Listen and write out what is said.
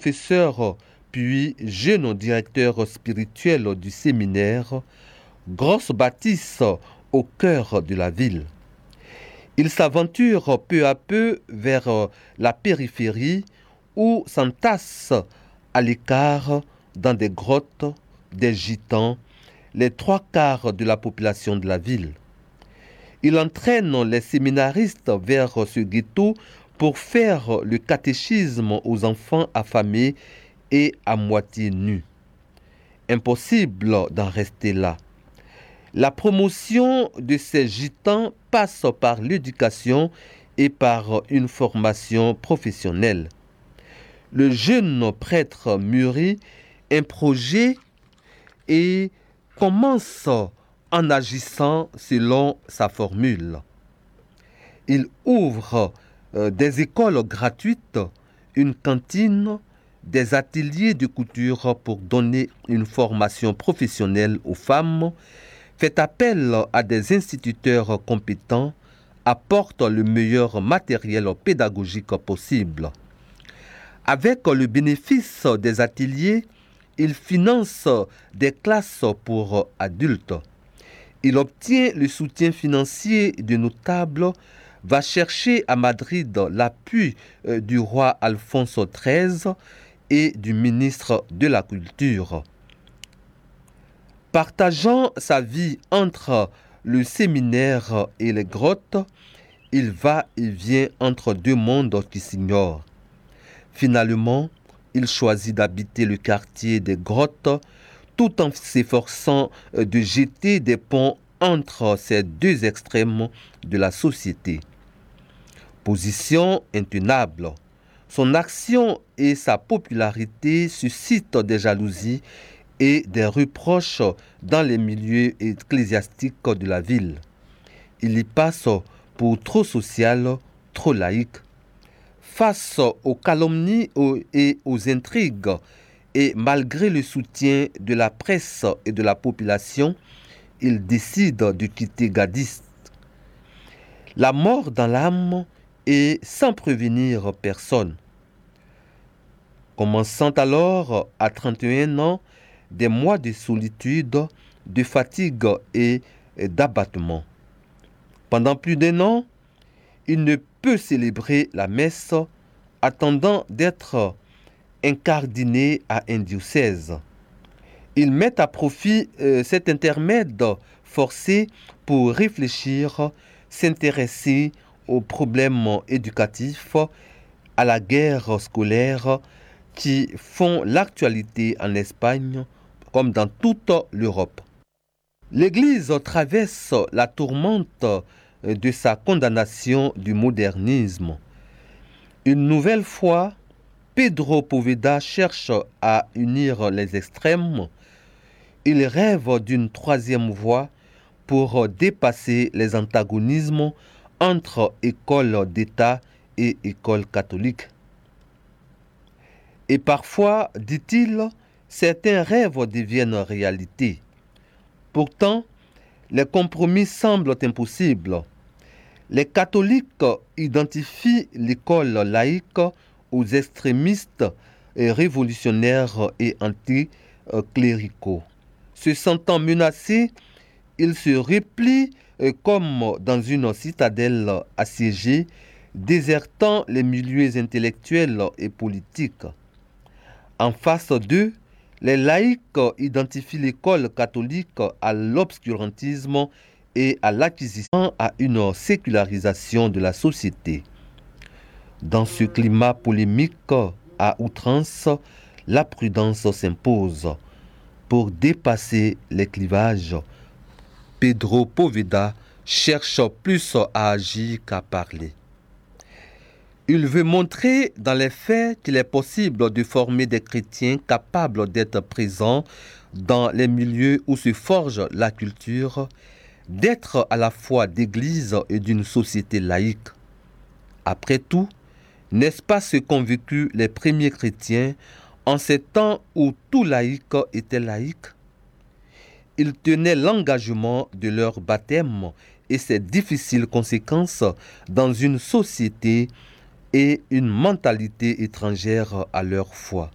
professeur puis jeune directeur spirituel du séminaire, grosse bâtisse au cœur de la ville. Il s'aventure peu à peu vers la périphérie où s'entassent à l'écart dans des grottes, des gitans, les 3/4 de la population de la ville. Il entraîne les séminaristes vers ce ghetto pour faire le catéchisme aux enfants affamés et à moitié nus. Impossible d'en rester là. La promotion de ces gitans passe par l'éducation et par une formation professionnelle. Le jeune prêtre mûrit un projet et commence en agissant selon sa formule. Il ouvre des écoles gratuites, une cantine, des ateliers de couture pour donner une formation professionnelle aux femmes, fait appel à des instituteurs compétents, apporte le meilleur matériel pédagogique possible. Avec le bénéfice des ateliers, il finance des classes pour adultes. Il obtient le soutien financier de notables, va chercher à Madrid l'appui du roi Alphonse XIII et du ministre de la Culture. Partageant sa vie entre le séminaire et les grottes, il va et vient entre deux mondes qui s'ignorent. Finalement, il choisit d'habiter le quartier des grottes tout en s'efforçant de jeter des ponts entre ces deux extrêmes de la société. Position intenable. Son action et sa popularité suscitent des jalousies et des reproches dans les milieux ecclésiastiques de la ville. Il y passe pour trop social, trop laïque. Face aux calomnies et aux intrigues, et malgré le soutien de la presse et de la population, il décide de quitter Gadis. La mort dans l'âme et sans prévenir personne. Commençant alors à 31 ans, des mois de solitude, de fatigue et d'abattement. Pendant plus d'1 an, il ne peut célébrer la messe, attendant d'être incardiné à un diocèse. Il met à profit cet intermède forcé pour réfléchir, s'intéresser aux problèmes éducatifs, à la guerre scolaire qui font l'actualité en Espagne comme dans toute l'Europe. L'Église traverse la tourmente de sa condamnation du modernisme. Une nouvelle fois, Pedro Poveda cherche à unir les extrêmes. Il rêve d'une 3e voie pour dépasser les antagonismes entre école d'État et école catholique. Et parfois, dit-il, certains rêves deviennent réalité. Pourtant, les compromis semblent impossibles. Les catholiques identifient l'école laïque aux extrémistes et révolutionnaires et anticléricaux. Se sentant menacés, ils se replient comme dans une citadelle assiégée, désertant les milieux intellectuels et politiques. En face d'eux, les laïcs identifient l'école catholique à l'obscurantisme et à l'acquisition à une sécularisation de la société. Dans ce climat polémique à outrance, la prudence s'impose. Pour dépasser les clivages, Pedro Poveda cherche plus à agir qu'à parler. Il veut montrer dans les faits qu'il est possible de former des chrétiens capables d'être présents dans les milieux où se forge la culture, d'être à la fois d'église et d'une société laïque. Après tout, n'est-ce pas ce qu'ont vécu les premiers chrétiens en ces temps où tout laïc était laïque? Ils tenaient l'engagement de leur baptême et ses difficiles conséquences dans une société et une mentalité étrangère à leur foi.